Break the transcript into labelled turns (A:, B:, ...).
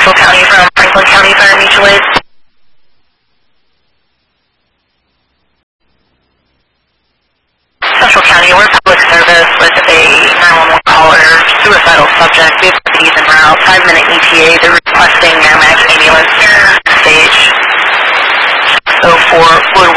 A: Central County from Franklin County Fire Mutual Aid. Central County, we're public service with a 911 caller, suicidal subject. We have keys en route, 5-minute ETA. They're requesting Merrimack ambulance stage. So for fluid